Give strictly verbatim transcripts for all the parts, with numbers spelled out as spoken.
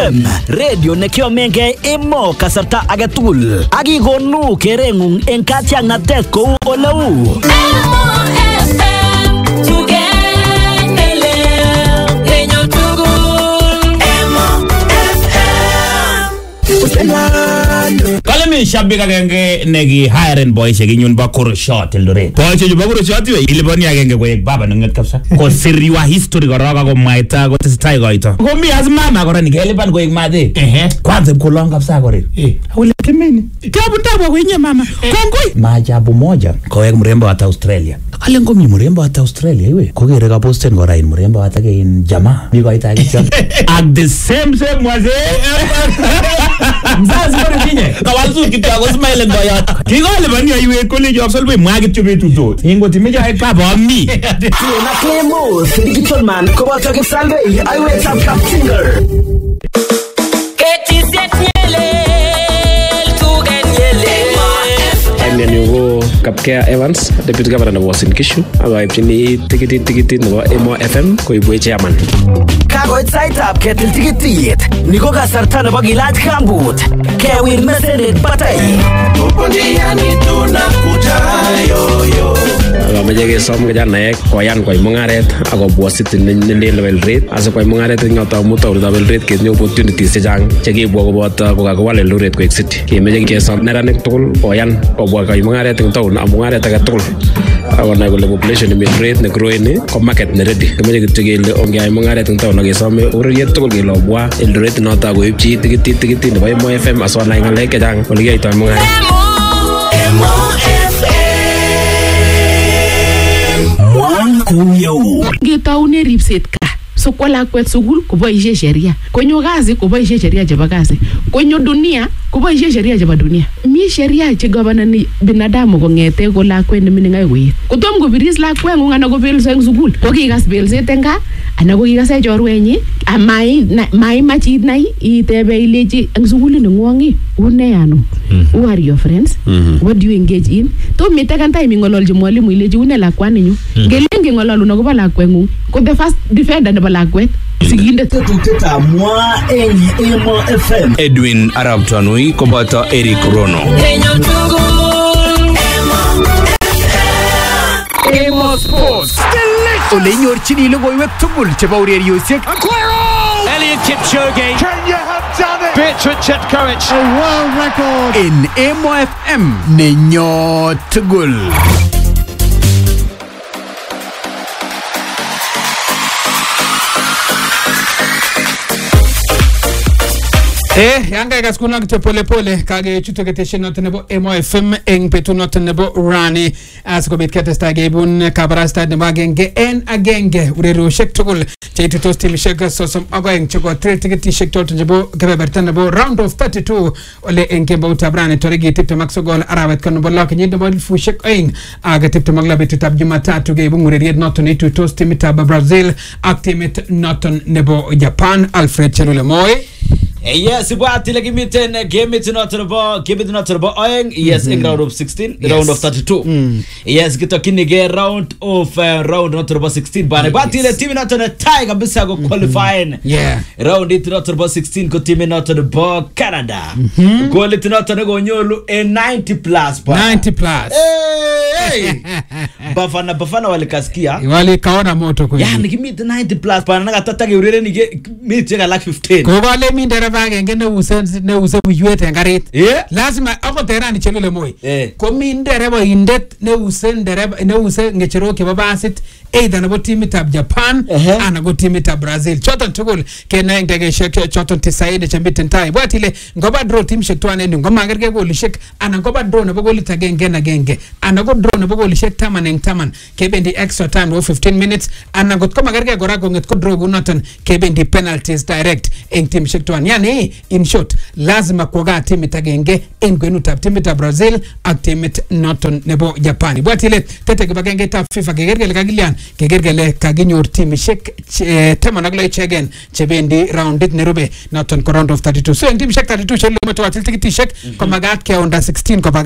M radio nekiomenge emo kasarta agetugul akikonu kerengung en katiaknatet kou oleu Kale mi shabik agenge negi hiring boy sheginyun ba Kurushot Eldoret. Boy cheju ba Kurushot we iliboni agenge koyek baba nunget kabisa. Ko siriwa history koroka ko mwaita ko testai koito. Ko mi as mama kora nikelipan koyek made. Ehe. Kwanza mkolong kabisa kore. Eh. Ule kimeni. Tabu tabu kwenye mama. Kongoi. Maajabu moja koyek mrembo hata Australia. Kale ngomi mrembo hata Australia iwe. Kokere ka posten kora in mrembo hata ke in jamaa. Mi koita akichon. At the same same waze. Mzazi kore kinye. Kawazu kitako smile ngoyot. Kigole bani iwe college of solve mwagit chubetu to. Ingo timeja e baba mi. Na Clemo Digital Man ko ba take salve I wait up top singer. Nyugo Kapkea Evans, Deputy Governor of Uasin Gishu, aga ipchini tikiti tikiti nebo Emo F M ko ibu chairman. Kagoit sait ab ketil tikitit. Niko kasarta nebo kilach kambut. Kewir mesenet batay. Oponiani tunakuja yo yo. Aga meje kesom kijanaek koyan koy mungaret akobwa city ne level rate ase koy mungaret ngota muta level rate ke new opportunities chechang chekibwa koboto kokakowal Eldoret koek city. Kemeje kesom neranik tugul koyan kobwa koy mungaret eng town am mungaret age tugul. Akonai kole population ni rate ne growing ko market ne ready. Kemeje kityo kele ongeay mungaret eng town akesome ureriet tugul kele obwa Eldoret nota koipchi tikiti tikiti nebo Emo F M asonai ngalek chechang ole kiyaitoi mungaret. Emo F M. Ngetaune ripset ka so kwa lakwet sugul koboishe sheria konyo kazi koboishe sheria chebo kazi konyo dunia koboishe sheria chebo dunia mi sheria che governani binadamu kongete ko lakwet nemining ay koyet kotom kobiris lakwet ngung ana kobelso eng sugul ko kikas belset eng gaa ana ko kikas chorwenyi amai mai machit nai itebe ilechi eng sugul ni ngwongi une yano who are your friends mm-hmm. What do you engage in to mitaka time ngololji mwalimu ilechi une lakwani nyu mm-hmm. Ngelenge ngololu nokoba lakwet ngung ko the first defender nebo lakwet sigindet tetuteta mwa eng Emo F M. Edwin Arab Tanui koboto Eric Rono. Emo Sports. Ole nyorchini logoiwek tugul chebo ureriosiek. Elliot Kipchoge. Kenya have done it. Bertrand Chetkovic. A world record in Emo F M. Nenyo tugul. Eh, yanga ikas kuna kito pole pole kage chuto keteshe noto nebo Emo F M eng petu noto nebo Rani as ko bit ketesta gebun kabarasta nebo agenge en agenge urerioshek tugul cheitu tos timishek sosom agoeng chego tre tiketishek toto nebo kebeberta nebo round of thirty-two ole eng kembauta Rani torigi tipte maksogol arawet kan nebo lak nyinde bo fushek eng aga tipte magla betutab Jumatatu gebun ureriet noto neitu tos timitab Brazil ak timit noto nebo Japan. Alfred Chelule Moy. Yes, ibwati like imiten game it not about game it not about oing. Yes, in round of sixteen, yes. Round of thirty-two. Mm. Yes, kitokini ge round of uh, round not about sixteen. Bana ibwati ile team not na tie kabisa go qualifying. Yeah. Round it not about sixteen ko team not about Canada. Mm-hmm. Goal it not na go nyolu a ninety plus bana. ninety plus. Hey. Bafana bafana wale kasikia. Wale kaona moto kweli. Yeah, nikimit ninety plus bana nakatata ge urere nige meet ga like fifteen. Ko wale mi ndera bagenge ne usen ne use buyet en garit. Yeah. Lazima ako terani Chelule Moy. Yeah. Ko mi ndereba indet ne usen dereba ne use ngechero ke babasit either na timitab Japan uh-huh. Ana go timitab Brazil. Choton tugul kena ndege shek choton tisaide chambiten tai. Bwatile ngoba draw team shek twane ndi ngoma gerge goli shek ana ngoba draw na bogoli tagenge na genge. Ana go draw na bogoli shek taman eng taman. Kebendi extra time of fifteen minutes ana got koma gerge gora go nget ko draw gunoton kebendi penalties direct eng team shek twane. Yani in short lazima koga team tagenge eng gwenutab timitab Brazil ak timit noton nebo Japan. Bwatile tete gebagenge ta FIFA gerge le kagilian kegergele kaginyor timishek temanagla chegen chebendi roundit nerube noton round of thirty-two. So eng timishek thirty-two shelo meto atil tikitishek komagat ke under sixteen kopaga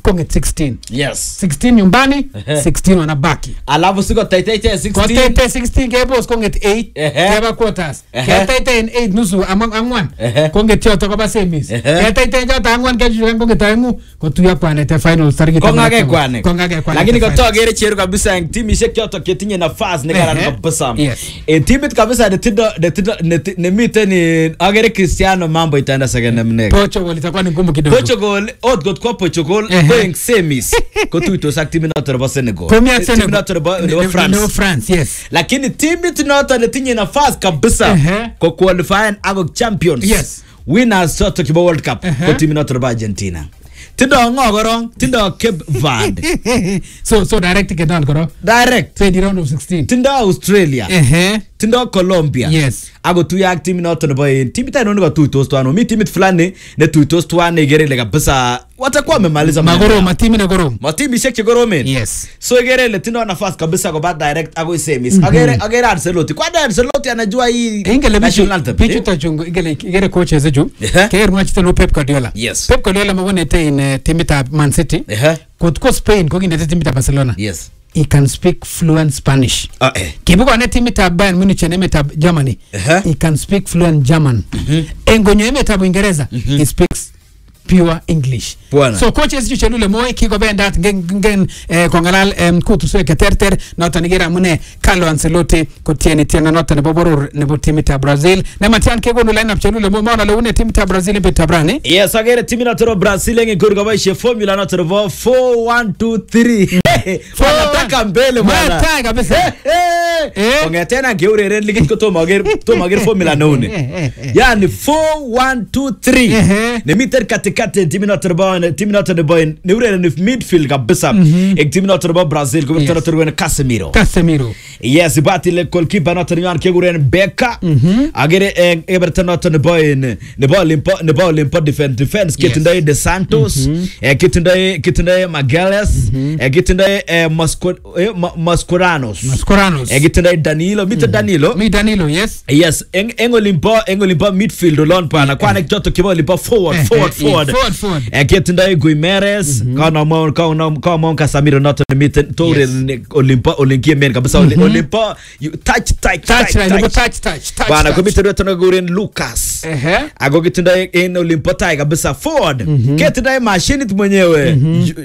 konget sixteen. Yes. sixteen nyumbani, sixteen wanabaki. Alafu siko taitaita Kwa sixteen. tete sixteen kebos konget eight, keba quarters. Kaya taita in eight nusu amang angwan. Konget yoto kaba semis. Kaya taita in yoto angwan keju konget taingu kotuya kwanete final target. Kongage kwane. Kongage kwane. Lakini kotoa gere cheru kabisa ng team ishek yoto ketinye nafasi negaran kabisa. Yes. E teamit kabisa de tido de tido ne mite ni agere Cristiano mambo itaenda second mnege. Portugal itakuwa ni ngumu kidogo. Portugal out got kwa Portugal going semis. Kotuito sak team na torba Senegal. Komia Team Senegal. na torba no France. No France, yes. Lakini teamit na torba tinye nafasi kabisa kwa qualifying ago champions. Yes. Winners soto kiba World Cup kwa team na torba Argentina. Tindo ngogorong, tindo Cape Verde. so so direct get down koro. Direct. Play the round of sixteen. Tindo Australia. Eh. Tindo Colombia. Yes. Ago tuya ak team na torba in. Team ita ino tu toast wano. Mi team it fulani ne tu toast wane gere lega besa watakuwa wamemaliza magoro matimi na goro. Matimi shek goro men. Yes. So gere le tindo nafasi kabisa kwa bad direct ago semis. Agere agere Ancelotti. Kwa Ancelotti anajua hii ingele national team. Pichu tachungu ingele ingele coach ezeju. Kair mwachita no Pep Guardiola. Yes. Pep Guardiola mabone te in timita Man City. Eh. Kutko Spain ko ngine timita Barcelona. Yes. He can speak fluent Spanish. Ah eh. Kibuko ne timita Bayern Munich ne meta Germany. Uh-huh. He can speak fluent German. Mm-hmm. Engonyo meta Uingereza. Mm-hmm. He speaks pure English. Buona. So coaches you chelule moy kiko bendat ngen ngen eh, kongalal em kutu so keterter nota nigera mune Carlo Ancelotti ko tieni tiena nota ne boboror ne botimita Brazil ne matian kego no lineup chelule moy maana le une timita Brazil be tabrane. Yes, agere timina toro Brazil ngi kurga baishe formula na toro four one two three. Wanataka mbele bwana. Wanataka kabisa. Eh. Onge tena ngeurere ligi ko to mager to mager formula none. Yani four one two three. Ne meter katikati timina toro timina toro boy ne urere ne midfield kabisa. Ek timina toro Brazil ko toro toro Casemiro. Casemiro. Yes, bati le goalkeeper na toro yan kegure Beka. Agere Everton na toro boy ne boy limpo ne boy limpo defense defense kitindai De Santos. E kitindai kitindai Magalhaes. E kitindai Mascoranos. Mascoranos. E kitindai Danilo, mita Danilo. Mi Danilo, yes. Yes, engo limpo engo limpo midfield lon pana kwa nek joto kibo limpo forward forward forward. Forward forward. E kitindai Guimares, kana mo kana kana Casemiro not the mid tore Olimpo Olinkie men kabisa Olimpo you touch touch touch touch touch touch. Bana komite reto na guren Lucas. Eh. Ago kitindai en Olimpo tai kabisa forward. Kitindai machine mwenyewe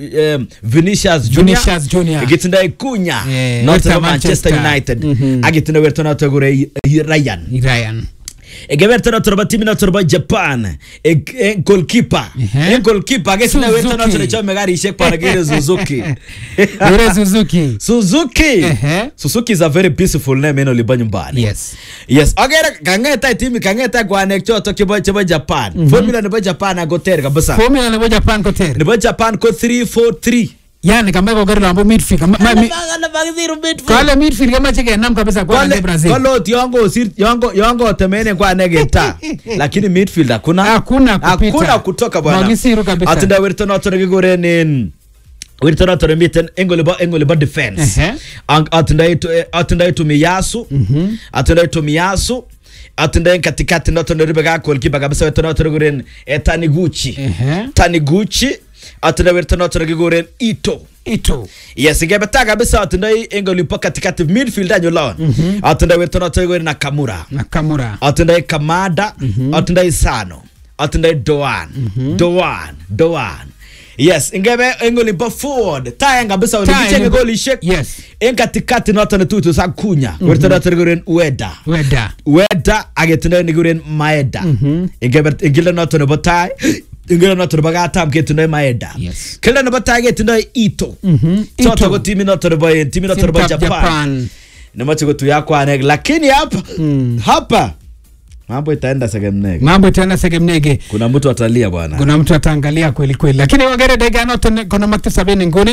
Vinicius Junior. Vinicius Junior. Kitindai Cunha Yeah, not Manchester Manchester United. Agitindai werto na to gure Ryan. Ryan. Egeverto na torba timi na torba Japan. E goalkeeper. E goalkeeper agesi na werto na torba chama gari shek para gere Suzuki. Gere Suzuki. Suzuki. Suzuki is a very peaceful name eno liba nyumbani. Yes. Yes, agera kangeta timi kangeta kwa nekcho to kibo chaba Japan. Formula ne ba Japan agoter kabisa. Formula ne ba Japan ko ter. Ne ba Japan ko three four three. Yani kama ko gari lambo midfield kama mi ana bagziru midfield kale midfield kama chike nam kabisa kwa ne Brazil kalo tiongo sir yongo yongo temene kwa negeta lakini midfield hakuna hakuna kupita hakuna kutoka bwana magisiru kabisa atenda werto na torege gore nin werto na torege miten engole ba engole ba defense atenda itu atenda itu Miyasu atenda itu Miyasu atenda katikati na torege bega goalkeeper kabisa werto na torege gore Taniguchi Taniguchi atenda werto na torege gore Ito Ito. Yes, ingebeta kabisa atendai engoli mpaka katikati midfield anyo lawan. Mm-hmm. Atendai wetona togo Nakamura. Nakamura. Atendai Kamada, mm-hmm. Atendai Sano, atendai Doan. Mm-hmm. Doan, Doan. Yes, ingebe engoli mpa forward. Taya kabisa ulikichenge goli shake. Yes. Enga katikati na atenda tutu sa Cunha. Mm-hmm. Wetona togo Ueda. Ueda. Ueda agetenda niguren Maeda. Mhm. Ingebe ingile na atenda botai. Ingela na turbaga tam ke tunai Maeda. Yes. Kila na batage tunai Ito. Mhm. So to go timi na turba timi na turba Japan. Japan. Na macho go tuyako aneg lakini hapa mm. hapa mambo itaenda segemnege. Mambo itaenda segemnege. Kuna mtu atalia bwana. Kuna mtu ataangalia kweli kweli. Lakini wagere dega not kuna makti sabini nguni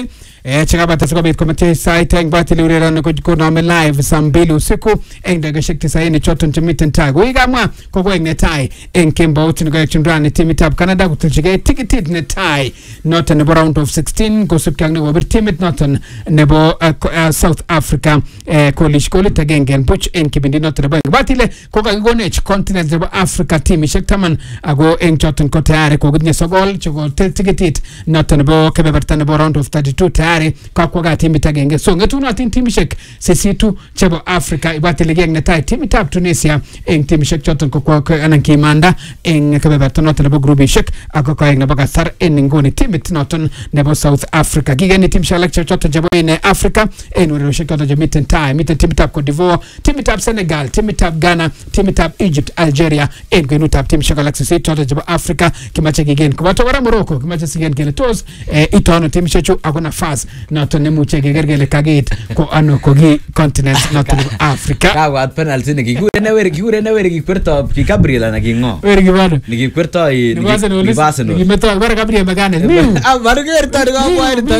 eh chakabata sikobit komete sait eng batili urerano koname live saa mbili usiku eng dakikaishek tisaini choton chemiten tai koikamwa kokoek netai eng kembout nekoek chundrani timitab Canada kotilchigei tikitit netai noton nebo round of sixteen kosubkei ak nekobir timit noton nebo uh, uh, South Africa eh, kolish kolit agenge en buch en kibindi noton nebo batile kokakikonech continent nebo Africa timishek taman ako eng choton ko tayari kokitinye sogol cheko tikitit noton nebo kebeberta nebo round of thirty-two tayari kakwaga timit agenge so ngetunotin timishek sisitu chebo Africa ibatile geng netai timitab Tunisia eng timishek choton ko anan kimanda eng kebeberta noton nebo groupishek ako koeng nebo kasar en nguni timit noton nebo South Africa kigeni timishek alak choton chebo in Africa en urerioshek choton chemiten tai miten timitab Cote d'Ivoire timitab Senegal timitab Ghana timitab Egypt Algeria en kwenutab timishek alak sisit choton chebo Africa kimache kigen kobato kora Morocco kimache sigen kele tos eh, itono timishek chu ako nafas noton nemuche keger kele kagit ko ano ko gi continent noton nebo Africa kawat penalty ne kigure ne weri kigure ne weri kikwerto ki Gabriel na kingo weri kibado ni kikwerto i ni base no kimeto bara Gabriel Magane ah margerta ni kwa kwaita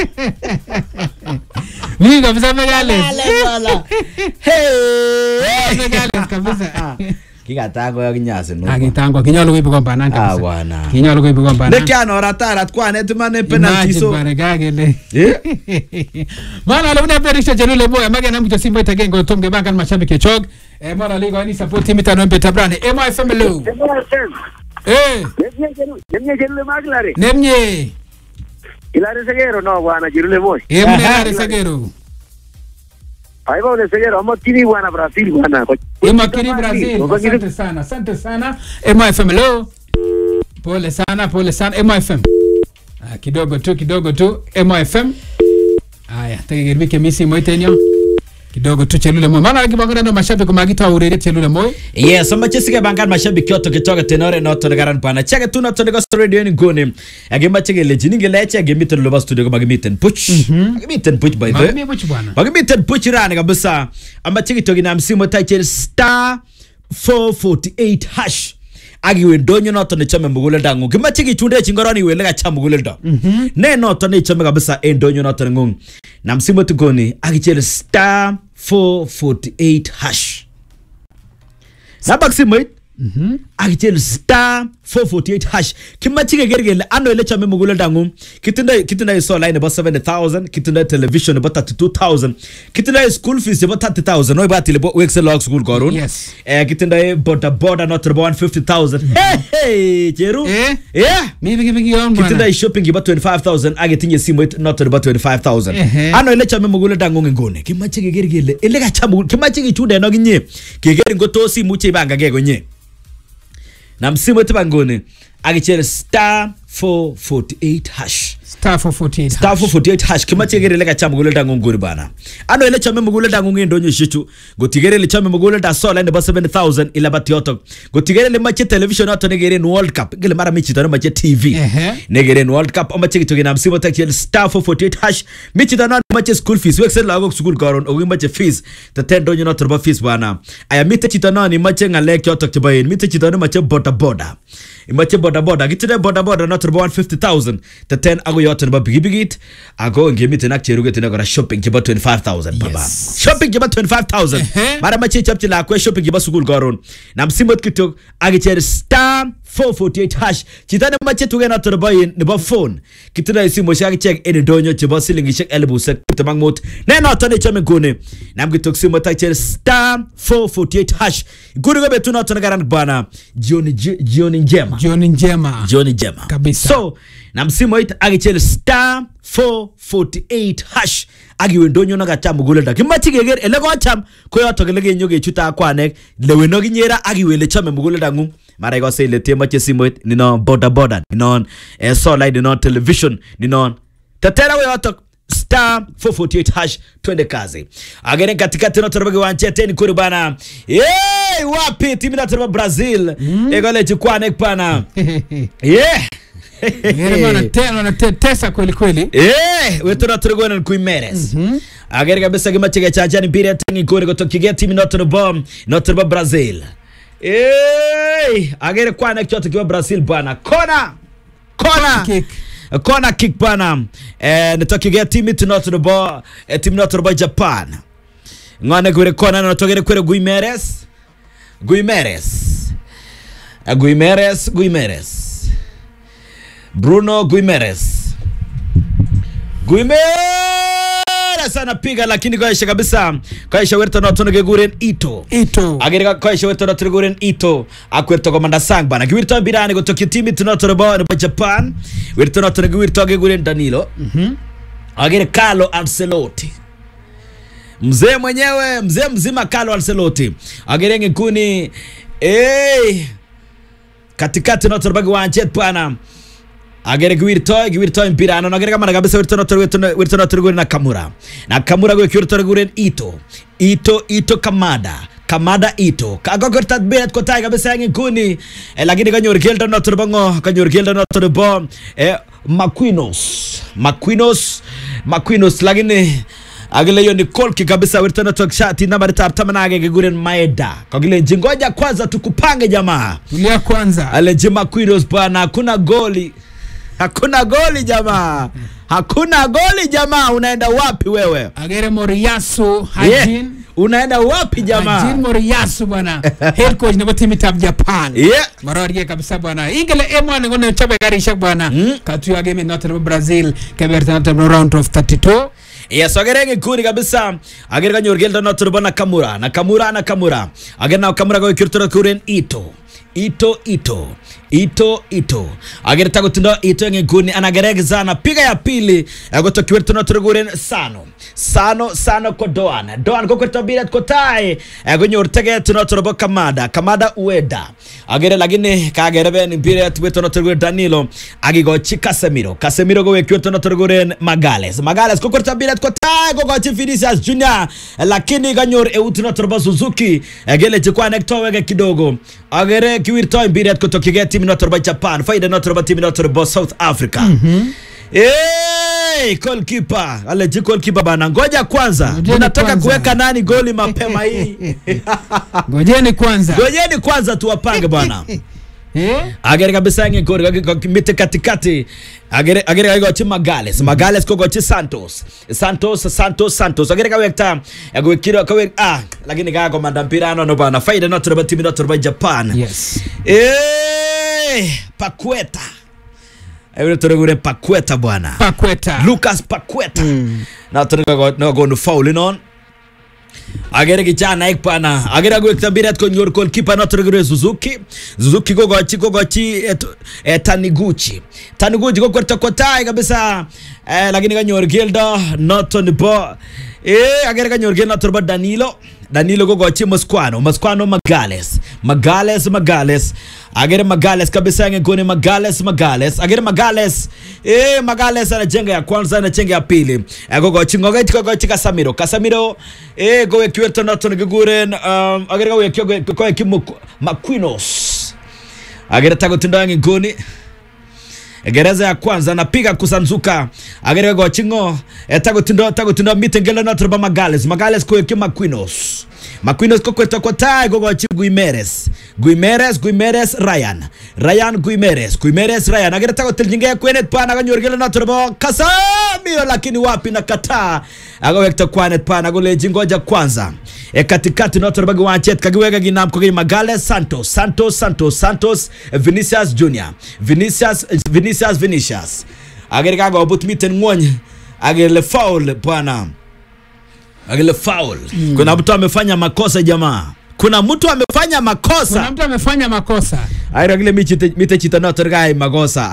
ni kabisa Magane hey Magane kabisa kikatango yakinyase no akitango kinyalo kuibu komba nani ah bwana kinyalo kuibu komba nani nekiano ratarat kwane tumane penalty so bwana gagele eh maana alibuna berisha jelule moya Magane mtu simba itagengo tonge banga mashabiki chog eh mara ligo ni support team tano mpeta brane M I F M lo eh nemye jelule maglare nemye ilare segero no bwana jelule moy emne ilare segero aiba ule segero amakini bwana Brazil bwana emakini Brazil asante sana asante sana M I F M lo pole sana pole sana M I F M ah kidogo tu kidogo tu M I F M haya tegerbike misi moitenyo kidogo tu Chelule Moy maana kibangana ndo mashabiki magita urere Chelule Moy yes ama chisike bangan mashabiki yoto kitoka tenore noto garan pana cheke tu noto go radio ni gone agema cheke lejini ngeleche agemiten loba studio ko magimiten puch magimiten puch by the magimiten puch bwana magimiten puch rani kabisa ama cheke togi na msimu title star four forty-eight hash agi wendonyo noto ne chame mugule dangu kimache kichunde chingoroni wele ga chamu mugule ndo ne noto ne chame kabisa endonyo noto ngung na msimu tukoni agi chele star four forty-eight hash nabak simait mhm agi chele star four forty-eight hash kimache kegergele ano ele chame mugule dangu kitinda kitinda so line about seventy thousand kitinda television about thirty-two thousand kitinda school fees about thirty thousand no ibati lebo excel log school koron yes eh kitinda border border not about one hundred fifty thousand hey hey cheru eh yeah maybe give you on kitinda shopping about twenty-five thousand agetinye simu not about twenty-five thousand ano ele chame mugule dangu ngone kimache kegergele ele ga chamu kimache kichude no ginye keger ngoto simu che banga ke gonye na msimu wetu bangone agichele star four forty-eight hash star four forty-eight star four forty-eight hash kimache gerele ka chamu guleta ngongori bana ano ele chame muguleta ngongi ndonyo shichu gotigerele chame muguleta sola ende seventy thousand ila batioto gotigerele mache television ato negere no world cup gele mara michi tano mache tv negere no world cup amache kitoge na msimu takchele star four forty-eight hash michi tano mache school fees wexel lago school garon ogi mache fees the ten donyo not roba fees bana aya mite chitano ni mache ngale kyoto chibayen mite chitano mache boda boda imache boda boda gitire boda boda not roba one hundred fifty thousand the ten ago yoto ba bigi bigit ago ngemi na cheruge tena gora shopping kiba twenty-five thousand baba shopping kiba twenty-five thousand mara mache chapti la kwa shopping kiba sugul garon na msimot kitok agiche star four forty-eight hash chitane mache tugena turbayin ne ba phone kitira simo shaki check ene donyo chiba silingi shek elbu set tamang mot ne no tane chame gone nam kitok simo tache star four forty-eight hash guri go betu no tane garan bana jioni jioni njema jioni njema jioni njema kabisa so na msimu ita agichele star four forty-eight hash agi wendonyo na gachamu guleta kimachi geger ele go cham ko yoto gelege nyoge chuta kwanek lewe no ginyera agi wele chame muguleta ngu mara go say le tema che simu ni no border border ni non e so like no television ni non tatera we yoto star four forty-eight hash twende kazi agere katika tena turabage wanche teni kuri bana eh wapi timu na turaba Brazil mm. egole chikwanek pana yeah Ngere mana tena na tesa kweli kweli eh wetu na turigona kuimeres agere kabisa kimachege chacha ni mpira tengi kuri kutokigia timu na turaba na turaba Brazil eh agere kwana kyoto kiwa Brazil bana kona kona corner kick bana eh nitokige timu tunotobo eh, timu notobo Japan ngone gure kona notogere kwere Guimeres Guimeres uh, Guimeres Guimeres Bruno Guimeres Guimeres anapiga lakini kwaisha kabisa kwaisha werto notonege guren Ito Ito agereka kwaisha werto notonege guren Ito akwerto komanda sang bana kiwirto birani gotoki timu tunotobo ne Japan werto notonege wirto ge guren Danilo mhm mm agere Carlo Ancelotti mzee mwenyewe mzee mzima Carlo Ancelotti agerenge kuni eh katikati notorbagi wanchet bana agere gwirto gwirto mpira ano agere kama kabisa wirto notorwe wirto notorwe na Nakamura Nakamura go kwirto guren Ito Ito Ito Kamada Kamada Ito kagogorta bet ko tay kabisa ngi kuni eh, lakini kanyor geldo notorbango kanyor geldo notorbo eh Maquinos Maquinos Maquinos lakini agile yo ni kolki kabisa wirto notok shati nambari tamanaga guren Maeda kagile jingoja kwanza tukupange jamaa tulia kwanza ale jima Quinos bwana hakuna goli hakuna goli jamaa hakuna goli jamaa unaenda wapi wewe agere Moriyasu Hajin yeah. Unaenda wapi jamaa Hajin Moriyasu bwana head coach na timu ya Japan yeah. Marori kabisa bwana ingele emwana ngone chabe garisha bwana mm. Katu ya game not Brazil keberta not round of thirty-two. Yes, agerenge kuri kabisa agerega nyorgeldo noturbo Nakamura Nakamura Nakamura agerna Nakamura go kirtoro kuren Ito Ito Ito Ito Ito agerta gotundo Ito ngekuni anagereza na piga ya pili agotoki werto noturguren Sano Sano Sano ko Doan Doan go kwerto bilet ko tai agonyortege tunoturbo Kamada Kamada Ueda agere lagine kagerebe ni bilet werto noturguren Danilo agigo Casemiro Casemiro go werto noturguren Magales Magales go kwerto bilet ko tai go go Vinicius Junior lakini ganyor eutu noturbo Suzuki agele chikwa nektowege kidogo agere kiwirto bilet ko tokige timu notorba Japan faida notorba timu notorba South Africa mhm eh goalkeeper ale ji goalkeeper bana ngoja kwanza unataka kuweka nani goli mapema hii ngojeni kwanza ngojeni kwanza tuwapange bwana eh agere kabisa nge goli mite katikati agere agere ago chi Magales Magales ko go chi Santos Santos Santos Santos agere kawekta ago kiro kawe ah lakini kago mandampirano no bana faida notorba timu notorba Japan yes eh Paqueta Ewe turegure Paqueta bwana Paqueta Lucas Paqueta mm. Na turega no go no foul on agere kijana ikpana agere go ektambirat ko nyor goalkeeper na turegure Suzuki Suzuki go go chi go go chi et, et Taniguchi Taniguchi go kwerta kotai kabisa eh lakini kanyor gildo not on the ball eh agere kanyor gildo turba Danilo Danilo go go chi Mosquano Mosquano Magales Magales Magales agere Magales kabisa ngekoni Magales Magales agere Magales eh Magales anajenga ya kwanza anajenga ya pili go go chi ngoga go go chi Casemiro Casemiro eh go ekwerto not on guren um agere go ekyo go ekimo Maquinos agere tago tindanga ngoni Gereza ya kwanza anapiga kusanzuka agere go chingo etago tindo tago tindo mitengela na turba Magales Magales ko ekima Maquinos Maquinos ko kweta kwa tai go go chi Guimeres Guimeres Guimeres Ryan Ryan Guimeres Guimeres Ryan agere tago tiljinga kwenet pana ganyorgela na turba Casemiro lakini wapi na kata ago wekta kwanet pana go leji ngoja kwanza e katikati na turba go wanchet kagiwega ginam ko Magales Santos Santos Santos Santos Vinicius Junior Vinicius Vinicius Vinicius agere kago butmiten ngony agere le foul bwana agere le foul mm. Kuna mtu amefanya makosa jamaa kuna mtu amefanya makosa kuna mtu amefanya makosa aira gile michite mitechita na torgai makosa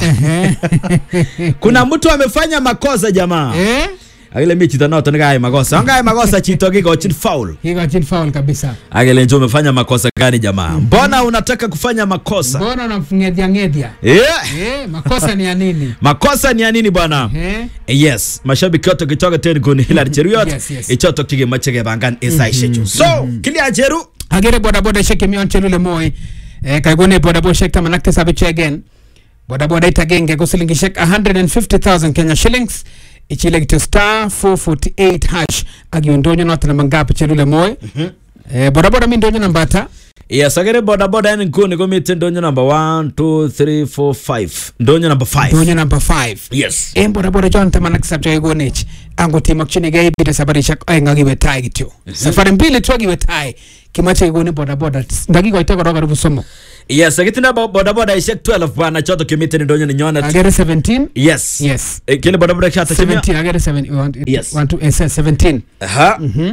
kuna mtu amefanya makosa jamaa eh agile michita na torgai makosa ngai makosa chito gigo chin foul gigo chin foul kabisa agile ndio umefanya makosa gani jamaa mbona unataka kufanya makosa mbona unamfungedia ngedia yeah. eh makosa ni ya nini makosa ni ya nini bwana eh yes mashabiki wote kitoka tena kuni Hilary Cheruiyot yes, yes. ichoto kige machege bangan esaishechu so mm-hmm. Kilia Cheru agere boda boda sheke mion chelule moy eh kaigone boda boda shek tamanakte sabiche again boda boda itagenge go silingi shek one hundred fifty thousand Kenya shillings ichile to star four forty-eight hash agiondonyo not na mangapo chelule moy mm -hmm. eh boda boda mi ndonyo nambata Yes, agere boda boda en nguni komiten ndonyo number one, two, three, four, five. Ndonyo number five. Ndonyo number five. Yes. En boda boda John tamanak sabcha gonech. Ango timokchinigei ibite sabarishek oeng akiwe tai kityo. Safari mbili tu akiwe tai. Kimache igoni boda boda. Ndakikoite korok karibu somo. Yes, akitinda boda boda ishek twelve bana choto kimiten ndonyo ni nyona. Agere seventeen? Yes. Yes. E, kile boda boda chata seventeen, agere seventeen. Yes. one, two, seventeen. Aha. Mhm.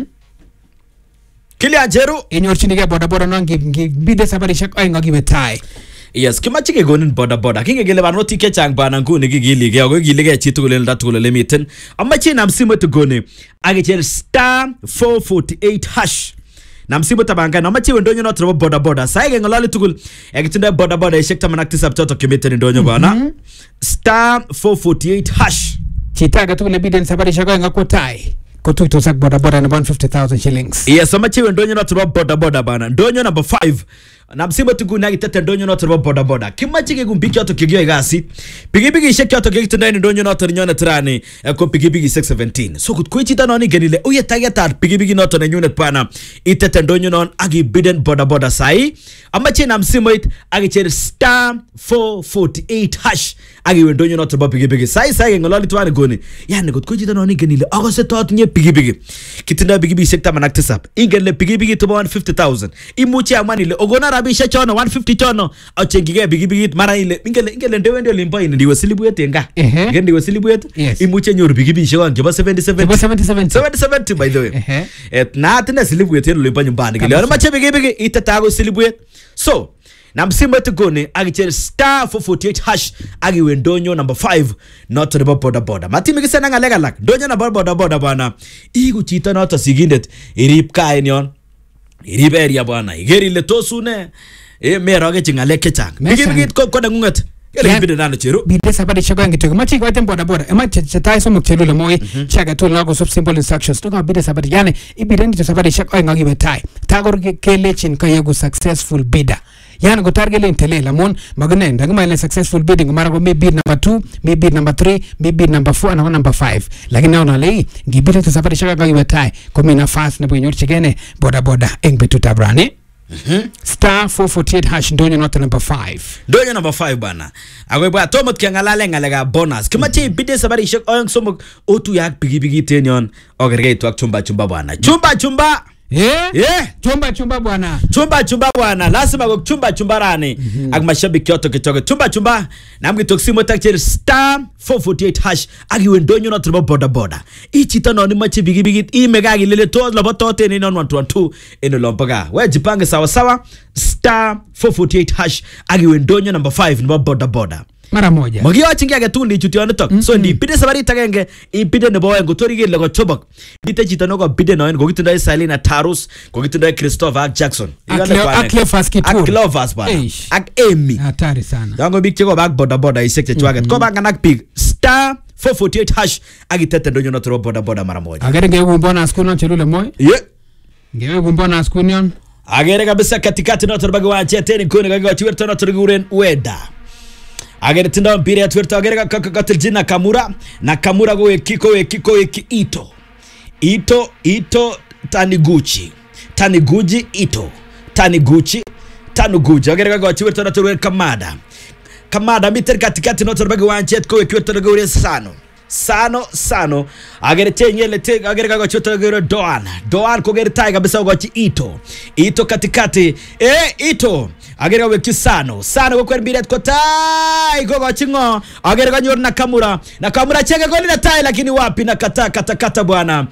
Kile ajeru inyorchinigei boda boda no ngibide sabarishek oeng akiwe tai. Yes, kimache kegonin boda boda. Kinge gele barnoti kechang bana nguni kigilige ako gilige chi tugul en datugul le miten. Amache nam simo tugone. Agichel star four forty-eight hash. Nam simo tabanga na amache ndonyo no trobo boda boda. Sai ge ngolali tugul. Agitinda boda boda ishek tamanak tisap toto kimiten ndonyo bana. Star four forty-eight hash. Chita gatugul le biden sabarishek oeng akwe tai. Kotuito sak boda boda na one hundred fifty thousand shillings. Yes, amache ndonyo no trobo boda boda bana. Ndonyo number five. Na msimu tuguna gitete ndonyo no trobo boda boda. Kimache ke gumbiki auto kigyo igasi. Pigi pigi ishek auto kigitenda ndonyo no to nyona trani ko pigi pigi six seventeen. So kut kuichita no ni genile. Uye tageta pigi pigi no to nyuna pana. Itete ndonyo no agi biden boda boda sai. Amache na msimu it agi chere star four forty-eight hash. Agi ndonyo no trobo pigi pigi sai sai ngolali twane goni. Yani kut kuichita no ni genile. Ago se tot nye pigi pigi. Kitenda pigi pigi sekta manaktisap. Ingele pigi pigi to one hundred fifty thousand. Imuchi amani le ogona rabisha chono one hundred fifty chono ochengige bigi bigi mara ile ingele ingele ndewe ndio limpa ini ndiwe silibwete nga ngende ndiwe silibwete imuche nyoru bigi bigi shwa ngeba seventy seventy seventy seventy by the way et na tena silibwete no limpa nyumbani ngele ana mache bigi bigi itatago silibwete so na msimbo tugone agichel star four forty-eight hash agiwe ndonyo number five not to the boda boda matimi kisena ngalega lak ndonyo number boda boda bana igu chita not sigindet irip ka enyon irip area bana igeri le tosune e meroge chingale kechang bigi bigi ko ko dangungat ele bide nano chero bide sabade chako ngito machi ko tem boda boda ema chetai somo chelo le moy chaga to lago sub simple instructions to ka bide sabade yani ibide ndito sabade chako ngi betai tagor kelechin ka yego successful bidder yani go targele intelela mon magane ndagama ile successful bidding mara go maybe number two maybe number three maybe number four na number five lakini naona lei ngibide to sabade chako ngi betai ko mina fast na bwenyor chigene boda boda engbetu tabrani. Mm-hmm. Star four forty-eight hash ndonyo not number five. Ndonyo number five bana. Agwe bwa tomot kiangalale ngalega bonus. Kimache bide sabari shek oyong somok otu yak pigi pigi tenyon. Ogerge itu ak chumba chumba bwana. Chumba chumba. Yeah. Yeah. Chumba chumba bwana. Chumba chumba bwana. Lazima go chumba chumba rani. Mm-hmm. Ag mashabiki yoto kitoke. Chumba chumba. Na mgi toksimo takchiri star four forty-eight hash. Agi wendonyo na trubo boda boda. Ichi tano ni machi bigi bigi. Ii megagi lele toz labo tote ni non one two one two. Eno lompaga. We jipange sawa sawa. Star four forty-eight hash. Agi wendonyo number five. Niba boda boda. Mara moja. Magi wa chingi aga tundi chuti wana tok. Mm -hmm. So ndi pide sabari itagenge. Ipide nebo wengo. Tori gile lego chobak. Ite chitano kwa pide na wengo. Gogitunda i Salina Tarus. Gogitunda i Christopher Ak Jackson. Aklefas kitur. Aklefas bana. Ak Amy. Hatari sana. Yango big chego bag boda boda isekte chwaget. Ko bag anak pig. Star four forty-eight hash. Agitete ndonyo notro boda boda mara moja. Agere nge umbona askuno chelule moy. Yeah. Nge umbona askunion. Agere kabisa katikati notro bagi wancheteni kuni kagi wachiwerto notro guren ueda. Agere tinda mpira ya Twitter agere kakatil Nakamura Nakamura go ekiko ekiko eki Ito Ito Ito Taniguchi Taniguchi Ito Taniguchi Taniguchi agere kaka Twitter na Twitter Kamada Kamada miter katikati na Twitter bagi wanchet ko Twitter go Sano Sano Sano agere tenyele te agere kaka Twitter go Doan Doan ko agere tai kabisa go Ito Ito katikati eh Ito agere we kisano sano ko kwerbiret ko tai go go chingo agere kanyor Nakamura Nakamura cheke goli na tai lakini wapi na kata kata kata bwana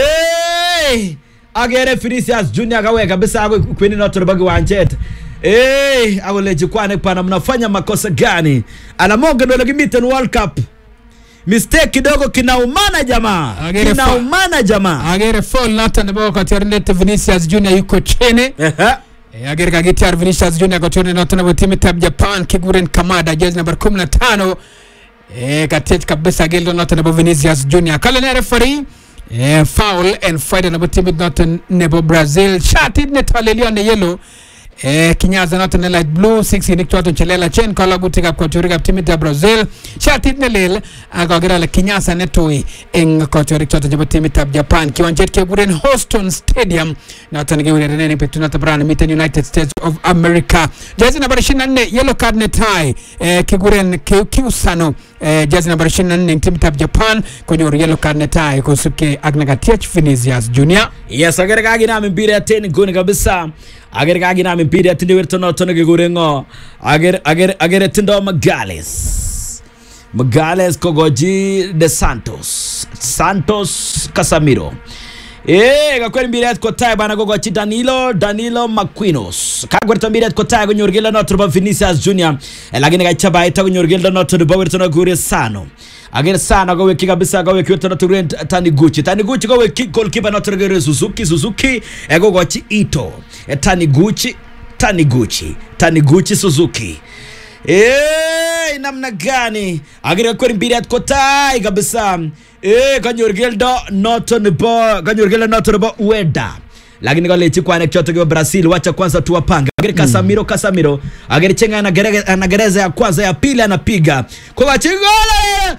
eh agere Vinicius Junior gawe kabisa ago kweni notro bagi wanchet eh ago leji kwane pana mnafanya makosa gani anamonga ndo lagimiten World Cup mistake kidogo kinaumana jamaa kinaumana jamaa agere fall nata nebo kwa ternete Vinicius Junior yuko chene agere kagitar Vinicius Junior gotone notana bo timu tab Japan kiguren Kamada jezi number kumi na tano eh katet kabisa geldo notana bo Vinicius Junior kale na referee eh foul and fight na bo timu notana nebo Brazil shot ne talelio ne yellow eh kinyaza noton ne light blue six inik choton chelela chen kola gutikab kochorik timitab Brazil shatit ne lel akagera le kinyaza netoi eng kochorik choton chebo timitab Japan kiwanjet kekuren Houston Stadium noton keurerenen betunoto brand miten United States of America. Jersey number ishirini na nne yellow card netai eh kekuren Kyusano eh jersey number ishirini na nne timitab Japan konyor yellow card netai kosubke ak Nakatiech Vinicius Junior. Yes, agere kagi na mpira tena ngoni kabisa. Agere kagi na mpira tena werto noto ngegure ngo. Agere agere agere tindo Magales. Magales kogoji de Santos. Santos Casemiro. Eh, gakweli mpira kwa tai bana gogoji Danilo, Danilo Marquinhos. Kagwerto mpira kwa tai gonyor gila noto ba Vinicius Junior. Lakini gaichaba ita gonyor gila noto ba werto ngegure Sano. Agere sana gawe kika bisa gawe kiyoto na turen Taniguchi Taniguchi gawe goalkeeper na turgere Suzuki Suzuki ego gochi Ito e Taniguchi Taniguchi Taniguchi Suzuki eh namna gani agere kweli mpira kotai kabisa eh kanyor geldo noto bo kanyor geldo noto bo Ueda lakini gale chikwane choto kwa Brazil wacha kwanza tuwapanga agere Casemiro Casemiro agere chenga na gereza anagereza ya kwanza ya pili anapiga kwa chigola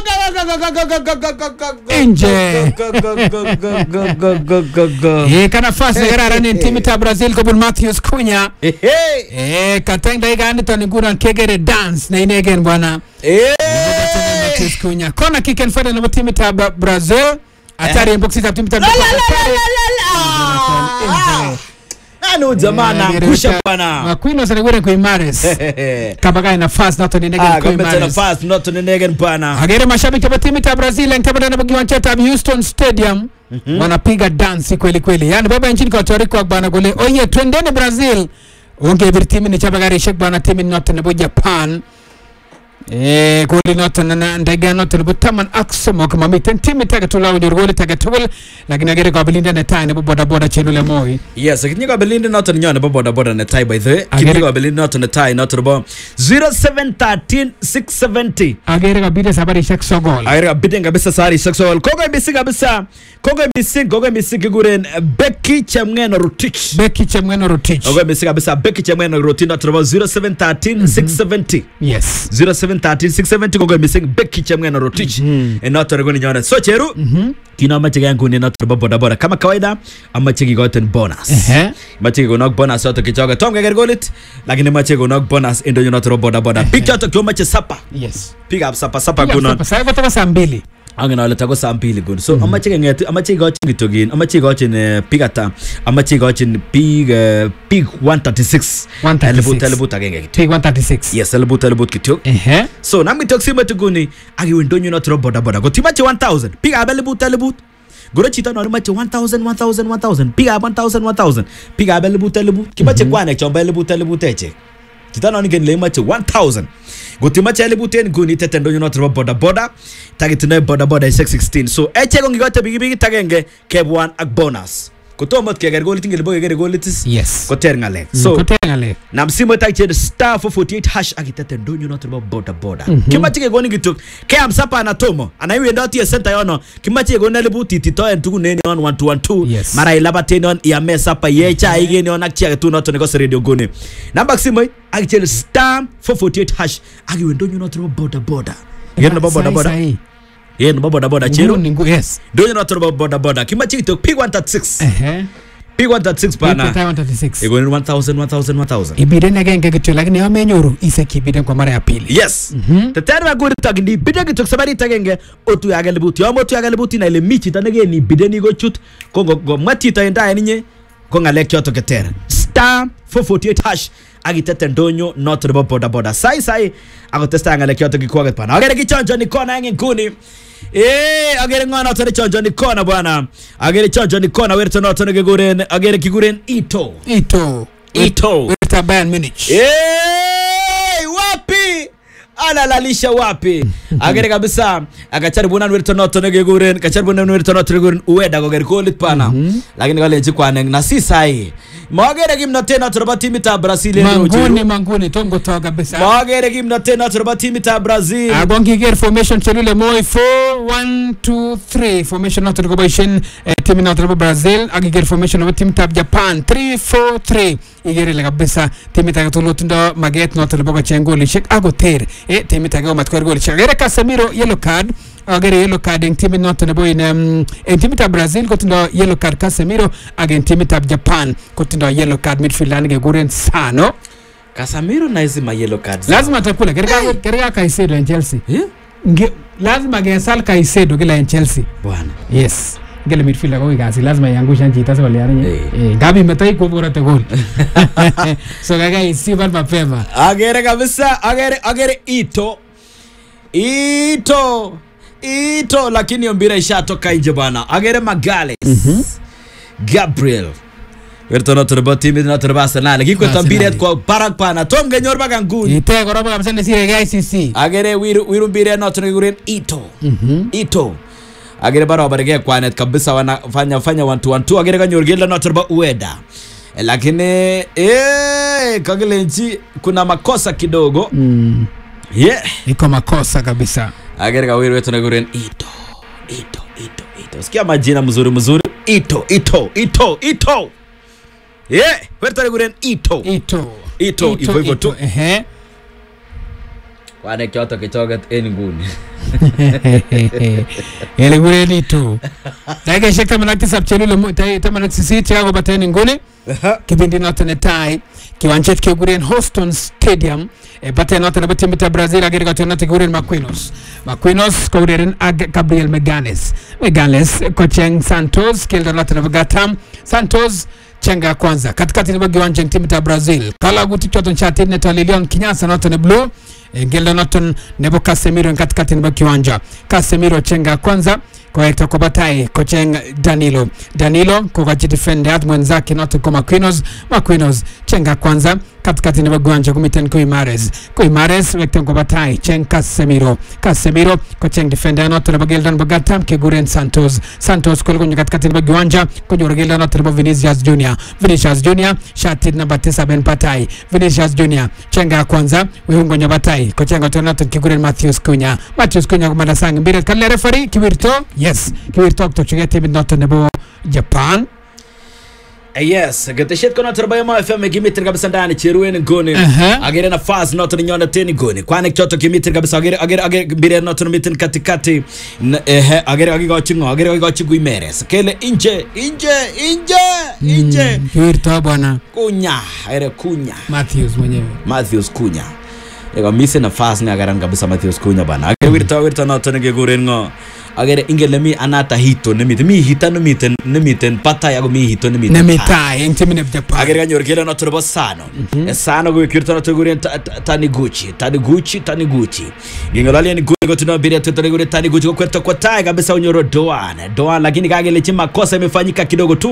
nje eh kana fasi garara ni timu ta Brazil kwa Matheus Cunha eh katenda igani tanigura kegere dance na inegen bwana eh Matheus Cunha kona kick and fade na timu ta Brazil atari inbox ta timu ta Ano jamana kusha bwana Marquinhos anagura kwa Mares kabaga na fast not ni negen kwa Mares na fast not ni negen bwana agere mashabiki wa timu ta Brazil ngtabana na kiwanja cha Houston Stadium wanapiga dance kweli kweli yani baba nchini kwa Toriko bwana gole oye twendeni Brazil onge timu ni chabagari shek bwana timu not na Japan eh goli not na ndaga not na butaman aksamo kama miten timu taka tulawo jor goli taka tugul lakini agere kwa Belinda na tai na boda boda chelule moi yes kinyi kwa Belinda not na nyona boda boda na tai by the way kinyi kwa Belinda not na tai not bo zero seven one three six seven zero agere kwa bide sabari shek sogol agere kwa bide kabisa sari shek sogol kogo bisi kabisa kogo bisi kogo bisi kiguren Becky Chemngeno Rotich Becky Chemngeno Rotich kogo bisi kabisa Becky Chemngeno Rotich not bo zero seven one three six seven zero yes zero seven one three six seven zero kogo bisi Becky Chemngeno Rotich and not regoni nyona so cheru kina mache yangu ni not boda boda kama kawaida ama cheki goten bonus eh mache gonok bonus yote kichoga tonga ger golit lakini mache gonok bonus endo you not boda boda picture to mache sapa yes pick up sapa sapa kuno sasa kutoka saa mbili angena wale tako saa mbili gun so ama cheki ngeti ama cheki gochin kitogin ama cheki gochin pigata ama cheki gochin pig pig one thirty-six elbut elbut agenge kitu pig one thirty-six yes elbut elbut kitu eh so nami toksima tuguni agi wendo you not boda boda go timache one thousand pig elbut elbut goro chita no mache one thousand one thousand one thousand pig one thousand one thousand pig elbut elbut kimache kwane chomba elbut elbut eche chita no ngen le mache one thousand Gutima chele buten guni tetendo you not boda boda tagitine boda boda six sixteen so eche gongi gote bigi bigi tagenge keb one ak bonus kutomot keger gol tingel boge ger gol itis yes koter ngale so koter ngale na msimo tagche star four forty-eight hash agitetendo you not boda boda kimache goni gituk ke amsapa anatomo anaiwe ndoti center yono kimache goni lebuti tito entugu neni on one two one two mara ilaba tenon ya mesa pa yecha igeni on akchi agatu not ne go radio goni namba simo agche star four forty-eight hash agi wendo you not boda boda yeno boda boda yeno boda boda chero yes do you not boda boda kimachi to pig one thirty-six eh pig one thirty-six pana one thirty-six ego one thousand one thousand one thousand ibide nagenge kitu lakini amenyoro iseki ibide kwa mara ya pili yes tetero aguri tagindi ibide kitu sabari tagenge otu ya galibuti yo motu ya galibuti na ile michi tanege ni ibide ni go chut kongo go mati ta enda ninye konga lekyo to ketera star four forty-eight hash agitete ndonyo not boda boda sai sai agotesta ngale kyoto kikwaget pana agere kichonjo ni kona ngi nguni eh agere ngona tore chonjo ni kona bwana agere chonjo ni kona werto not ne geguren agere kiguren Ito Ito Ito werto Bayern Munich eh wapi analalisha wapi agere kabisa akacharibu na werto not ne geguren kacharibu na werto not ne geguren Ueda go ger golit pana lakini gale chikwane na si sai Magere gimna tena turba timu ta Brazil manguni manguni tongo toga kabisa Magere gimna tena turba timu ta Brazil agongi ger formation chelule moi four one two three formation not to go by shin timu not turba Brazil agi ger formation of timu ta Japan three four three igere ile kabisa timit age tugul tindo maget noton nebo kocheng golishek akoter eh timit age komatkoer golishek. Agere Casemiro yellow card, agere yellow card eng timit noton nebo in um, eng timit ab Brazil kotindo yellow card Casemiro, ag eng timit ab Japan kotindo yellow card midfielder nekekuren Sano. Casemiro na hizi ma yellow cards Lazima takula kerga kerga Caicedo en Chelsea. Eh? Nge, lazima gesal Caicedo kila en Chelsea. bwana. Yes. Ngele midfielder kwa kazi lazima iangusha njita sasa wale yaranye. Eh. Eh, ngapi metai kwa bora te goal. So gaga isiba mapema. Agere kabisa, agere agere Ito. Ito. Ito lakini hiyo mpira ishatoka nje bwana. Agere Magales. Mhm. Gabriel. Werto no turbo team no turbo Arsenal. Kiko tambire kwa parak pana. Tom genyor baganguni. Ite goroba kabisa ni sire ga I C C. Agere wiru wiru mpira no tuniguren Ito. Mhm. Ito. Agere baro barege kwanet kabisa wanafanya fanya one two one two. Agere kanyor gela no turbo Ueda. E, lakini eh kagelenji kuna makosa kidogo. Mm. Yeah. Iko makosa kabisa. Agere kawiru wetu naguren Ito. Ito, Ito, Ito. Sikia majina mzuri mzuri. Ito, Ito, Ito, Ito. Yeah, wetu naguren Ito. Ito. Ito, hivyo hivyo tu. Ehe. Kwane kyoto kichoget en nguni. Ele gureni tu. Daga shekta manakti sabchelulo tai tamanakti sisi tiago bateni nguni. Kipindi noto netai kiwanjet ke guren Houston Stadium e bateni noto na batimbi ta Brazil agere gato noto guren Marquinhos. Marquinhos ko guren ag Gabriel Magalhaes. Magalhaes ko Cheng Santos kelda noto na Gatam. Santos chenga kwanza katikati ni bagi wanja timu ta Brazil. Kala guti choto nchati neto Lilian Kinyasa noto ne blue. Ngelo noton nebo Casemiro katikati ni bagi wanja. Casemiro chenga kwanza kwa hekta kwa batai kwa cheng Danilo. Danilo kwa kachi defende hatu mwenzake noto kwa Marquinhos. Marquinhos chenga kwanza katikati ni bagi wanja kumiten Kui Mahrez. Kui Mahrez hekta kwa batai cheng Casemiro. Casemiro kwa cheng defende noto nebo Gildan Bagatam ke guren Santos. Santos kwa lukunyo katikati ni bagi wanja kwa nyoro Gildan noto nebo Vinicius Junior. Vinicius Junior shati namba tisa Ben Patai. Vinicius Junior chenga kwanza wihungo nyobatai kwa chenga tonato kiguren Matthews Cunha. Matthews Cunha kumada sangi mbire kale referee kiwirto. Yes, kiwirto kutoka timu noto nebo Japan. Yes, gateshet kono turbaye ma F M kimeter kabisa ndani cherueni ngoni. Agere na fast noto nyonda teni ngoni. Kwani choto kimeter kabisa agere agere agere mbire noto miten katikati. Eh agere agere gochingo agere agere gochigu Imeres. Kele inje inje inje inje. Kiwirto bwana. Cunha, agere Cunha. Matthews mwenyewe. Matthews Cunha. Ega mise na fast ni agaran kabisa Matthews Cunha bana. Agere wirto wirto noto ngekuren ngo. Agere ingele mi anata hito nemiten mi hita nemiten nemiten patay ago mi hito nemiten nemitay eng timu nebo Japan. Agere kanyor kele noto nebo Sano. E Sano go kirto noto guren Taniguchi Taniguchi Taniguchi ngingolali ni goli gotino bire tetore gure Taniguchi kweta kwa tai kabisa unyoro Doan Doan lakini kagele chima kosa imefanyika kidogo tu.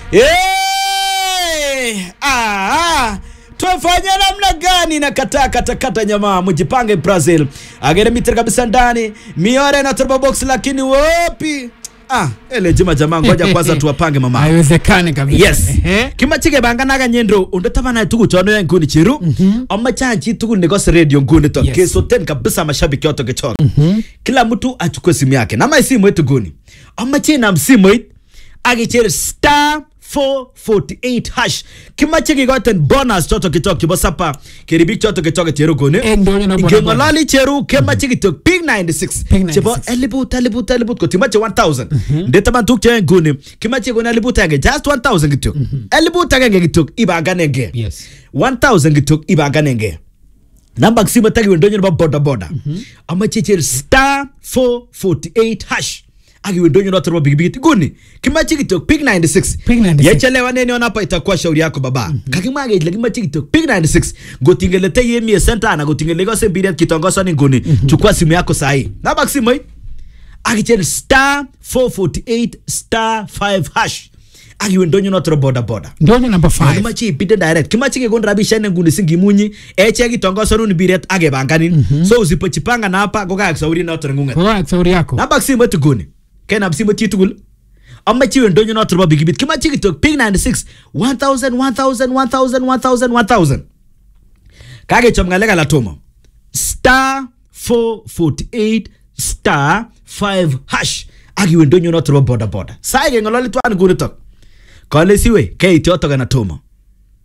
Eh ah tufanye namna gani na kata kata kata nyama mjipange Brazil. Agere mitre kabisa ndani miore na turbo box lakini wapi ah ele jima jamaa ngoja kwanza tuwapange mama. Haiwezekani kabisa. Yes. Kima chike banga naga nyendo undotabana tuku chono ya nguni chiru. Amma chanchi tuku negose radio nguni to. Yes. Keso ten kabisa mashabiki yoto kechoka. Kila mtu achukue simu yake. Nama simu yetu nguni. Amma china msimu yetu agichiri star four forty-eight hash kima chiki goten bonus choto kitok kibo sapa kiribik choto kitok cheru gone ngolali cheru kema chiki tok ping ninety-six chebo elibut elibut elibut ko timache one thousand ndeta bantuk che gone kima chiki gone elibut age just one thousand kitok elibut age kitok ibaganenge yes one thousand kitok ibaganenge namba ksima tagi wendonyo ba boda boda ama chichi star four forty-eight hash agi wendonyo na turbo big big guni kimachi kitok pig ninety-six yechelewa nene ona hapa itakuwa shauri yako baba mm -hmm. kakimage ile kimachi kitok pig ninety-six gotingelete yemi center na gotingelego se biret kitongoso ni guni mm -hmm. chukua simu yako sahi na bak simu agi chel star four forty-eight star five hash agi wendonyo na turbo boda boda ndonyo number five kimachi bide direct kimachi ke gondra bisha ne guni singi munyi eche kitongoso ni biret age bangani mm -hmm. so usipochipanga na hapa goga shauri na turengunga goga shauri yako na bak simu tu guni kena msimu titugul amma chiwe ndonyo na turbo bigibit kima chiki tok ping ninety-six one thousand one thousand one thousand one thousand one thousand kage chomgalega la tomo star four forty-eight star five hash agi wendonyo na turbo boda boda sai ngololi twan guni tok kale siwe ke ityoto kana tomo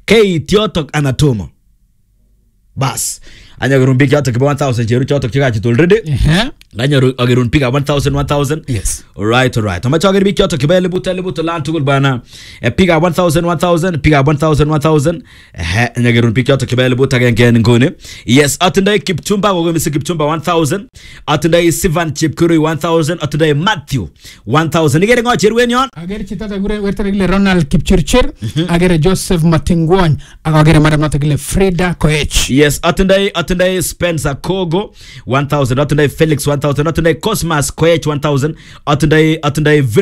keit yotok anatomo bas anyagerun big yotok kiba one thousand cheru chotok chikachi already ehe anyaru agerun big one thousand one thousand yes alright alright amacho ager big yotok kiba lebu lebu to land tugul bana e piga one thousand one thousand piga one thousand one thousand eh anyagerun big yotok kiba lebu tagen ngone yes atundai Kipchumba gogo misi Kipchumba one thousand atundai Sivan Chepkurui one thousand atundai Matthew one thousand igere ngo cheru enyon agere chitata gure wertere gile Ronald Kipchirchir agere Joseph Matingwony agere madam nata gile Frida Koech yes atundai atundai Spencer Kogo one thousand atundai Felix one thousand atundai Cosmas Koech one thousand atundai atundai